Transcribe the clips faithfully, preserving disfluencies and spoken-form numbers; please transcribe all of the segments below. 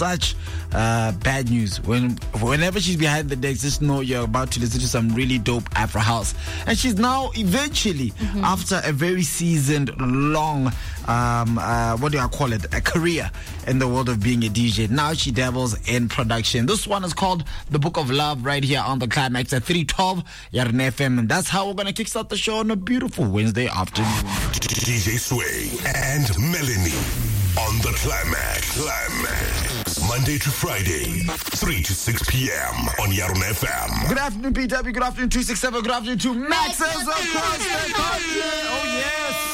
such uh, bad news. When whenever she's behind the decks, just know you're about to listen to some really dope Afro house. And she's now eventually, mm-hmm. after a very seasoned, long, um, uh, what do I call it, a career in the world of being a D J. Now she dabbles in production. This one is called The Book of Love, right here on the Climax at three twelve Yarn F M, and that's how we're gonna kickstart the show on a beautiful Wednesday afternoon. D J Sway and Melanie on the Climax. Climax. Monday to Friday, three to six p.m. on Yarn F M. Good afternoon, P W. Good afternoon, two six seven. Good afternoon to Maxes across the country. Oh, yes.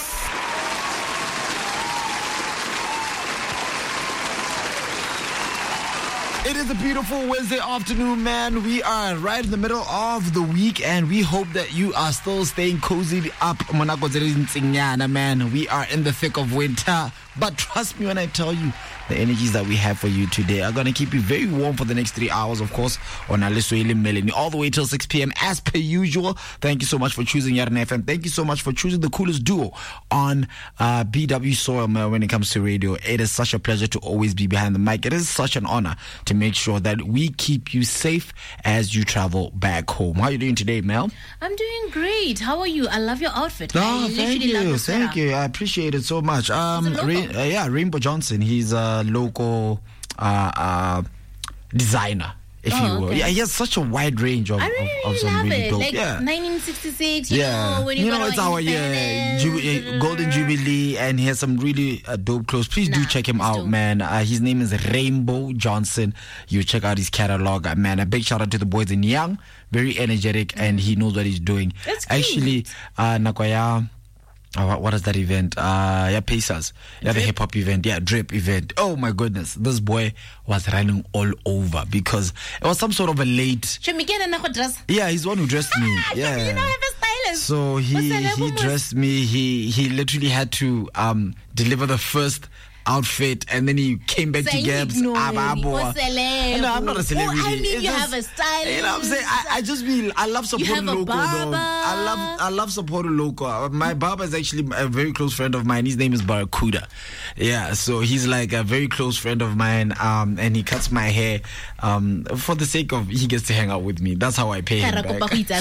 It is a beautiful Wednesday afternoon, man. We are right in the middle of the week, and we hope that you are still staying cozied up. Man, we are in the thick of winter. But trust me when I tell you, the energies that we have for you today are going to keep you very warm for the next three hours, of course, on Aliswele Melanie, all the way till six p.m. as per usual. Thank you so much for choosing Yarn F M. Thank you so much for choosing the coolest duo on uh, B W soil, man, when it comes to radio. It is such a pleasure to always be behind the mic. It is such an honor to make sure that we keep you safe as you travel back home. How are you doing today, Mel? I'm doing great. How are you? I love your outfit. Oh, I thank you. Love thank you. I appreciate it so much. Um, Ra- uh, yeah, Rainbow Johnson. He's a local uh, uh, designer, if oh, you will. Okay. Yeah, he has such a wide range of, I really, of, of really some love really it. dope. Like yeah. nineteen sixty-six, you yeah. know, when you, you got know, our it's our yeah, Ju- uh, Golden Jubilee, and he has some really uh, dope clothes. Please nah, do check him out, dope. man. Uh, his name is Rainbow Johnson. You check out his catalog, uh, man. A big shout out to the boys in Young. Very energetic, mm. and he knows what he's doing. That's cute. Actually, uh, Nakoya. Uh, what is that event? Uh, yeah, Pacers. Yeah, the hip hop event. Yeah, Drip event. Oh my goodness. This boy was running all over because it was some sort of a late. Yeah, he's the one who dressed me. Yeah. You don't have a stylist. So he, he dressed me. He, he literally had to, um, deliver the first outfit, and then he came back to Gabs. No, I'm not a celebrity. Oh, I mean, it's you just, have a stylist. You know what I'm saying? I, I just mean, I love supporting local. Though. I love, I love supporting local. My barber is actually a very close friend of mine. His name is Barracuda. Yeah, so he's like a very close friend of mine, um, and he cuts my hair um, for the sake of he gets to hang out with me. That's how I pay him back.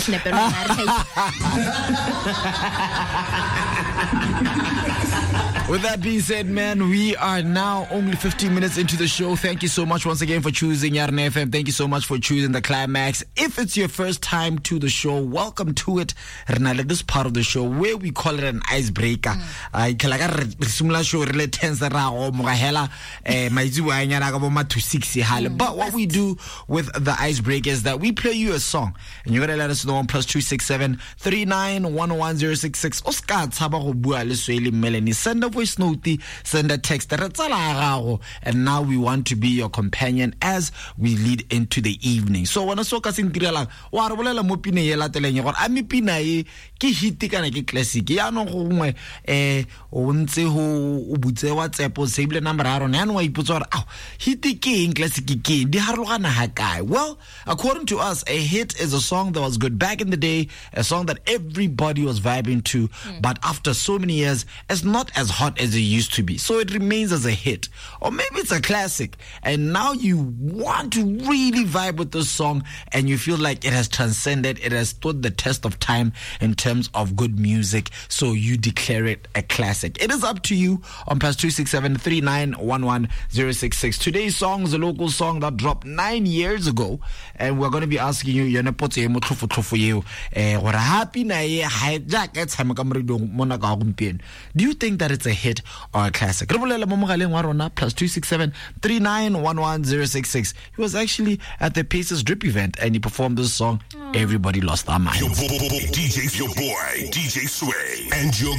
With that being said, man, we are now only fifteen minutes into the show. Thank you so much once again for choosing Yarn F M. Thank you so much for choosing the Climax. If it's your first time to the show, welcome to it. Renale, this part of the show where we call it an icebreaker. But what we do with the icebreaker is that we play you a song, and you're gonna let us know on plus two six seven three nine one one zero six six. Oscar Melanie, send a voice note, send a text, and now we want to be your companion as we lead into the evening. So when I saw Kasin Tirala, Warbola Mopine Yelateleng, or Amipina, Kihitika, ki classic, Yano, eh, Once who Ubutse WhatsApp, Sable number, Aaron, and why puts out, oh, Hitiki, classic, the Harlana Hakai. Well, according to us, a hit is a song that was good back in the day, a song that everybody was vibing to, mm. but after so many years, it's not as hot as it used to be. So it remains as a hit. Or maybe it's a classic, and now you want to really vibe with this song, and you feel like it has transcended, it has stood the test of time in terms of good music, so you declare it a classic. It is up to you on plus two six seven three nine one one zero six six. Today's song is a local song that dropped nine years ago, and we're going to be asking you, you're not putting mo tlofu tlofu you, eh, what happy na ye hijack at time mona ka gompieno. Do you think that it's a hit or a classic? Plus two six seven three nine one one zero six six. He was actually at the Pacers Drip event, and he performed this song. Aww. Everybody lost their minds. Your boy, D J, your boy, D J Sway, and your